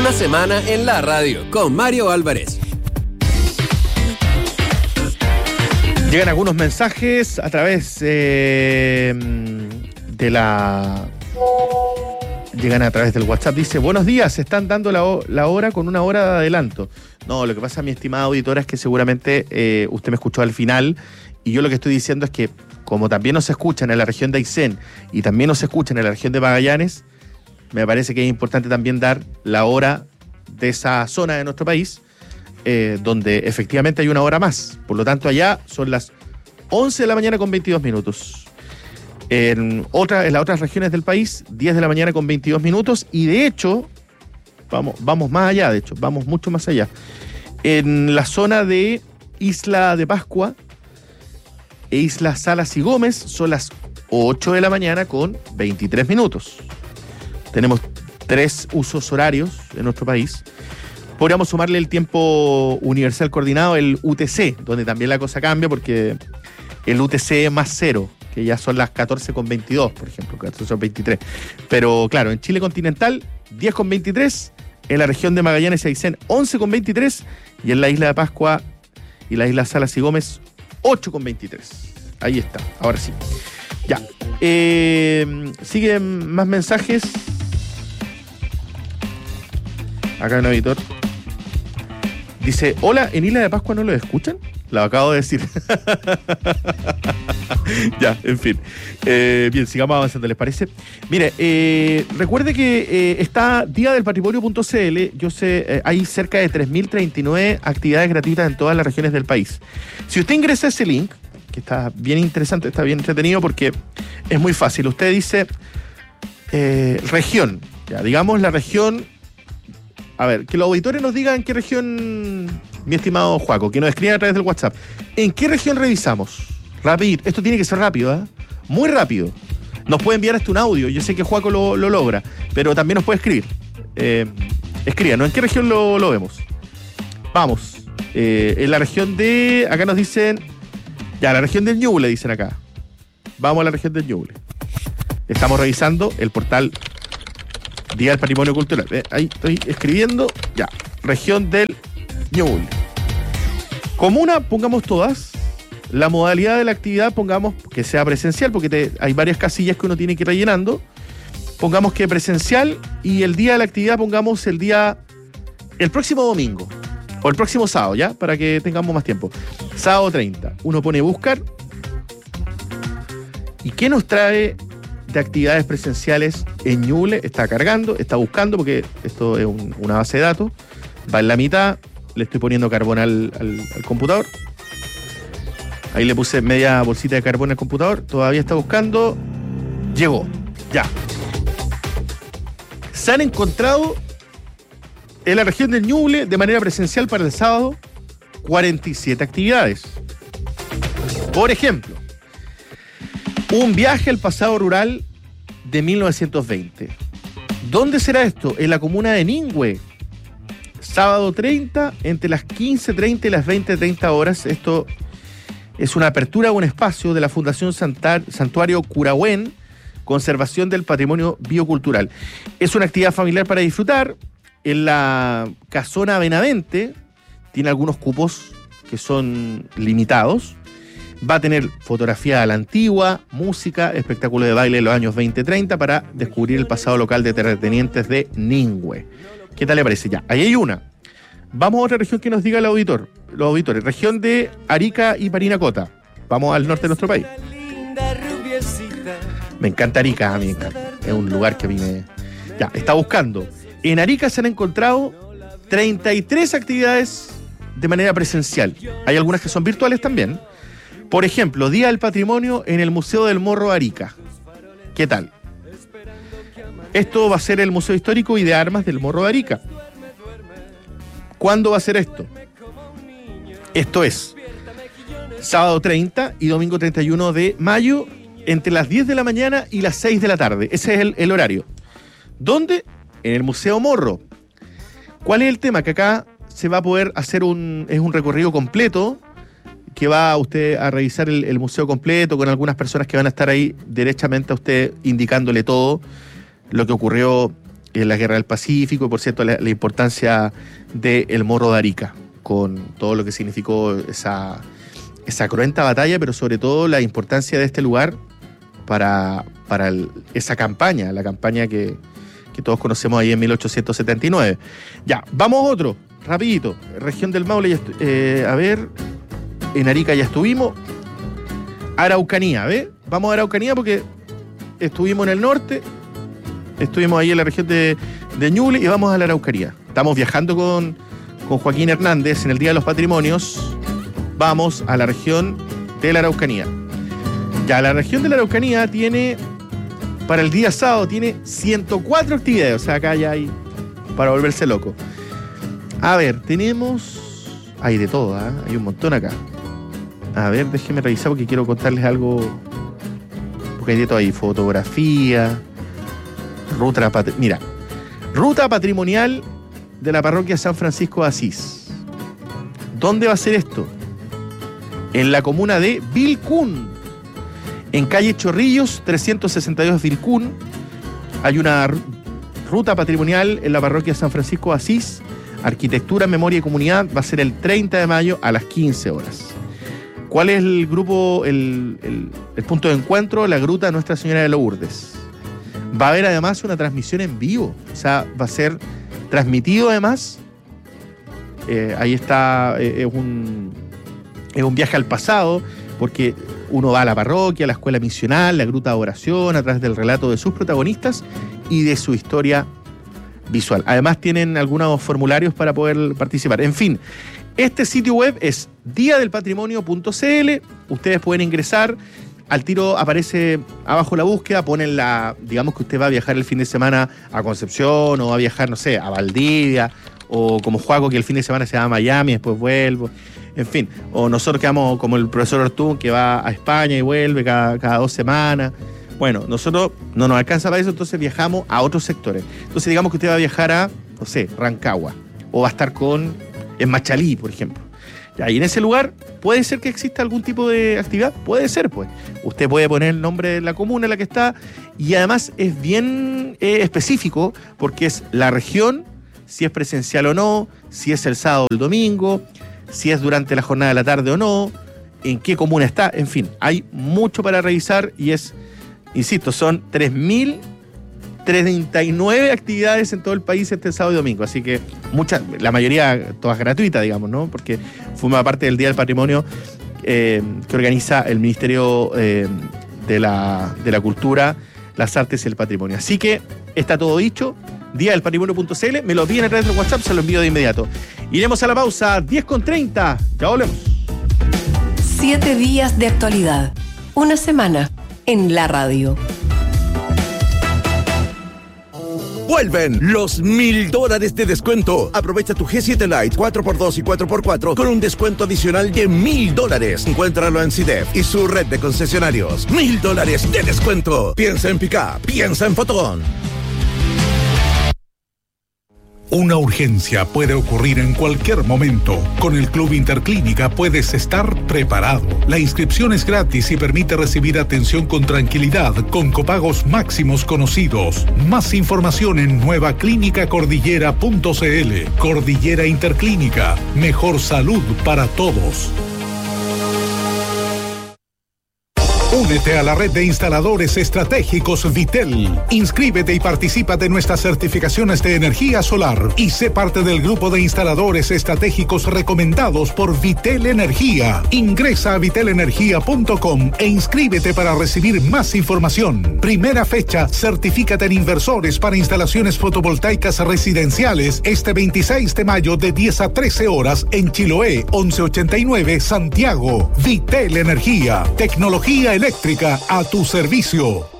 Una semana en la radio con Mario Álvarez. Llegan algunos mensajes a través Llegan a través del WhatsApp. Dice, buenos días, se están dando la hora con una hora de adelanto. No, lo que pasa, mi estimada auditora, es que seguramente usted me escuchó al final y yo lo que estoy diciendo es que como también nos escuchan en la región de Aysén y también nos escuchan en la región de Magallanes, me parece que es importante también dar la hora de esa zona de nuestro país, donde efectivamente hay una hora más. Por lo tanto, allá son las 11 de la mañana con 22 minutos. En las otras regiones del país, 10 de la mañana con 22 minutos. Y de hecho, vamos más allá, vamos mucho más allá. En la zona de Isla de Pascua e Isla Salas y Gómez son las 8 de la mañana con 23 minutos. Tenemos 3 usos horarios en nuestro país. Podríamos sumarle el tiempo universal coordinado, el UTC, donde también la cosa cambia porque el UTC más 0, que ya son las 14:22, por ejemplo, 14:23. Pero claro, en Chile continental, 10:23, en la región de Magallanes y Aysén, 11:23, y en la Isla de Pascua y la Isla Salas y Gómez, 8:23. Ahí está, ahora sí. Ya. Siguen más mensajes. Acá un auditor dice, hola, ¿en Isla de Pascua no lo escuchan? Lo acabo de decir. Ya, en fin. Bien, sigamos avanzando, ¿les parece? Mire, recuerde que está diadelpatrimonio.cl. Yo sé, hay cerca de 3.039 actividades gratuitas en todas las regiones del país. Si usted ingresa a ese link, que está bien interesante, está bien entretenido porque es muy fácil. Usted dice región, ya, digamos la región. A ver, que los auditores nos digan en qué región, mi estimado Joaco, que nos escriban a través del WhatsApp. ¿En qué región revisamos? Rápido, esto tiene que ser rápido, ¿eh? Muy rápido. Nos puede enviar hasta un audio, yo sé que Joaco lo logra, pero también nos puede escribir. Escríbanos, ¿en qué región lo vemos? Vamos, en la región de, acá nos dicen, ya, la región del Ñuble, dicen acá. Vamos a la región del Ñuble. Estamos revisando el portal Día del Patrimonio Cultural. Ahí estoy escribiendo. Ya. Región del Ñuble. Comuna, pongamos todas. La modalidad de la actividad, pongamos que sea presencial, porque hay varias casillas que uno tiene que ir rellenando. Pongamos que presencial y el día de la actividad pongamos el próximo domingo. O el próximo sábado, ¿ya? Para que tengamos más tiempo. Sábado 30. Uno pone buscar. ¿Y qué nos trae de actividades presenciales en Ñuble? Está cargando, está buscando, porque esto es una base de datos. Va en la mitad, le estoy poniendo carbón al computador. Ahí le puse media bolsita de carbón al computador, todavía está buscando. Llegó, ya. Se han encontrado en la región del Ñuble, de manera presencial para el sábado, 47 actividades. Por ejemplo, un viaje al pasado rural de 1920. ¿Dónde será esto? En la comuna de Ningüe. Sábado 30, entre las 15:30 y las 20:30 horas. Esto es una apertura a un espacio de la Fundación Santuario Curahuen, Conservación del Patrimonio Biocultural. Es una actividad familiar para disfrutar. En la Casona Benavente tiene algunos cupos que son limitados. Va a tener fotografía a la antigua, música, espectáculo de baile de los años 20-30 para descubrir el pasado local de terratenientes de Ningüe. ¿Qué tal le parece? Ya, ahí hay una. Vamos a otra región que nos diga los auditores. Región de Arica y Parinacota. Vamos al norte de nuestro país. Me encanta Arica, a mí me encanta. Es un lugar que a mí me... Ya, está buscando. En Arica se han encontrado 33 actividades de manera presencial. Hay algunas que son virtuales también. Por ejemplo, Día del Patrimonio en el Museo del Morro Arica. ¿Qué tal? Esto va a ser el Museo Histórico y de Armas del Morro de Arica. ¿Cuándo va a ser esto? Esto es sábado 30 y domingo 31 de mayo, entre las 10 de la mañana y las 6 de la tarde. Ese es el horario. ¿Dónde? En el Museo Morro. ¿Cuál es el tema? Que acá se va a poder hacer un recorrido completo, que va usted a revisar el museo completo con algunas personas que van a estar ahí derechamente a usted indicándole todo lo que ocurrió en la Guerra del Pacífico, y por cierto la importancia del Morro de Arica, con todo lo que significó esa cruenta batalla, pero sobre todo la importancia de este lugar para esa campaña, la campaña que todos conocemos ahí en 1879. Ya, vamos a otro, rapidito. Región del Maule, a ver, en Arica ya estuvimos. Araucanía, ¿ves? Vamos a Araucanía porque estuvimos en el norte, estuvimos ahí en la región de Ñuble y vamos a la Araucanía. Estamos viajando con Joaquín Hernández en el Día de los Patrimonios. Vamos a la región de la Araucanía. Ya, la región de la Araucanía tiene, para el día sábado, tiene 104 actividades. O sea, acá ya hay para volverse loco. A ver, tenemos... Hay de todo, ¿eh? Hay un montón acá. A ver, déjenme revisar porque quiero contarles algo. Porque hay de todo ahí. Fotografía, ruta patrimonial de la parroquia San Francisco de Asís. ¿Dónde va a ser esto? En la comuna de Vilcún, en calle Chorrillos 362 Vilcún. Hay una ruta patrimonial en la parroquia San Francisco de Asís. Arquitectura, Memoria y Comunidad. Va a ser el 30 de mayo a las 15 horas. ¿Cuál es el grupo, el punto de encuentro? La Gruta Nuestra Señora de Lourdes. Va a haber además una transmisión en vivo. O sea, va a ser transmitido además. Ahí está, es un viaje al pasado, porque uno va a la parroquia, a la escuela misional, la gruta de oración, a través del relato de sus protagonistas y de su historia visual. Además tienen algunos formularios para poder participar. En fin, este sitio web es diadelpatrimonio.cl. Ustedes pueden ingresar. Al tiro aparece abajo la búsqueda, ponen digamos que usted va a viajar el fin de semana a Concepción o va a viajar, no sé, a Valdivia, o como Juaco, que el fin de semana se va a Miami, después vuelvo, en fin. O nosotros que vamos como el profesor Ortún, que va a España y vuelve cada 2 semanas. Bueno, nosotros no nos alcanza para eso, entonces viajamos a otros sectores. Entonces digamos que usted va a viajar a, no sé, Rancagua, o va a estar en Machalí, por ejemplo. Y en ese lugar puede ser que exista algún tipo de actividad, puede ser, pues. Usted puede poner el nombre de la comuna en la que está, y además es bien específico, porque es la región, si es presencial o no, si es el sábado o el domingo, si es durante la jornada de la tarde o no, en qué comuna está, en fin, hay mucho para revisar y insisto, son 3.039 actividades en todo el país este sábado y domingo, así que la mayoría todas gratuitas, digamos, ¿no? Porque forma parte del Día del Patrimonio que organiza el Ministerio de la Cultura, las Artes y el Patrimonio. Así que está todo dicho. Diadelpatrimonio.cl, me lo piden a través del WhatsApp, se lo envío de inmediato. Iremos a la pausa, 10:30, ya volvemos. 7 días de actualidad, una semana en la radio. Vuelven los $1,000 de descuento. Aprovecha tu G7 Lite 4x2 y 4x4 con un descuento adicional de $1,000. Encuéntralo en CIDEF y su red de concesionarios. $1,000 de descuento. Piensa en Pickup, piensa en Fotón. Una urgencia puede ocurrir en cualquier momento. Con el Club Interclínica puedes estar preparado. La inscripción es gratis y permite recibir atención con tranquilidad, con copagos máximos conocidos. Más información en nuevaclínicacordillera.cl. Cordillera Interclínica. Mejor salud para todos. Únete a la red de instaladores estratégicos Vitel. Inscríbete y participa de nuestras certificaciones de energía solar y sé parte del grupo de instaladores estratégicos recomendados por Vitel Energía. Ingresa a vitelenergia.com e inscríbete para recibir más información. Primera fecha, certifícate en inversores para instalaciones fotovoltaicas residenciales este 26 de mayo de 10 a 13 horas en Chiloé, 1189 Santiago. Vitel Energía, tecnología eléctrica a tu servicio.